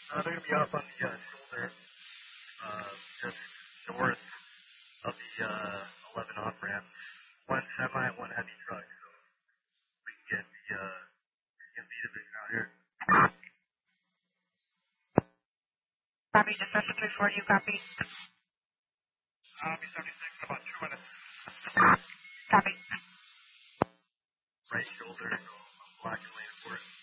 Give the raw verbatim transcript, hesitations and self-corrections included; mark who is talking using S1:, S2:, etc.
S1: Uh, they're going to be up on the uh, shoulder, uh, just north of the uh, eleven off ramp. One semi, one heavy truck. So we can get the uh, get the division out here.
S2: Copy, just special three four, you copy?
S1: Uh, B seventy-six, about two minutes.
S2: Copy.
S1: Right shoulder, so I'm blocking lane for it.